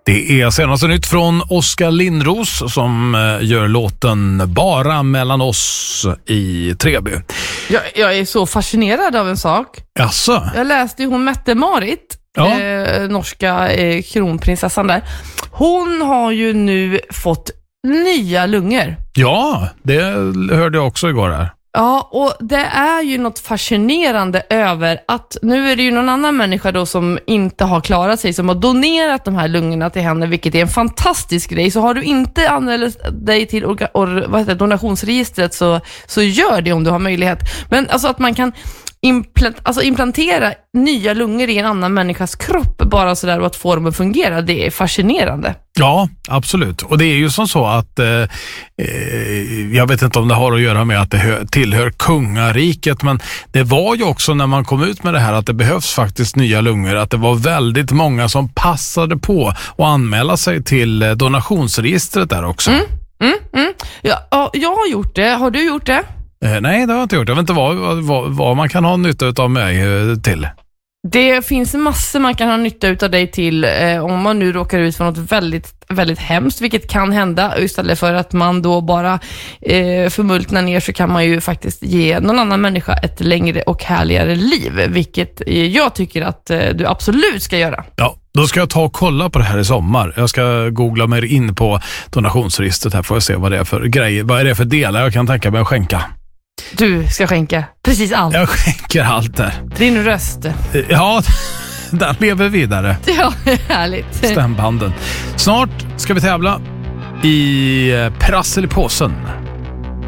Det är senaste nytt från Oskar Lindros som gör låten Bara mellan oss i Treby. Jag är så fascinerad av en sak. Jaså? Jag läste ju hon Mette-Marit, norska kronprinsessan där. Hon har ju nu fått nya lungor. Ja, det hörde jag också igår här. Ja, och det är ju något fascinerande över att nu är det ju någon annan människa då som inte har klarat sig, som har donerat de här lungorna till henne, vilket är en fantastisk grej. Så har du inte anmält dig till donationsregistret så gör det om du har möjlighet. Men alltså att man kan implantera nya lungor i en annan människas kropp bara sådär, och att få dem att fungera, det är fascinerande. Ja, absolut. Och det är ju som så att jag vet inte om det har att göra med att det tillhör kungariket, men det var ju också när man kom ut med det här att det behövs faktiskt nya lungor, att det var väldigt många som passade på att anmäla sig till donationsregistret där också. Ja, jag har gjort det. Har du gjort det? Nej, det har jag inte gjort. Jag vet inte vad man kan ha nytta av mig till. Det finns massor man kan ha nytta utav dig till om man nu råkar ut för något väldigt, väldigt hemskt, vilket kan hända. Istället för att man då bara förmultnar ner, så kan man ju faktiskt ge någon annan människa ett längre och härligare liv, vilket jag tycker att du absolut ska göra. Ja. Då ska jag ta och kolla på det här i sommar. Jag ska googla mig in på donationsregistret här, får jag se vad det är för grejer. Vad är det för delar jag kan tänka mig att skänka? Du ska skänka precis allt. Jag skänker allt där. Din röst. Ja, den lever vidare. Ja, härligt. Stämbanden. Snart ska vi tävla i Prassel i påsen.